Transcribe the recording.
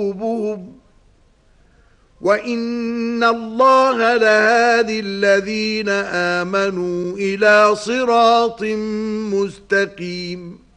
وَإِنَّ اللَّهَ لَهَادِي الَّذِينَ آمَنُوا إِلَى صِرَاطٍ مُسْتَقِيمٍ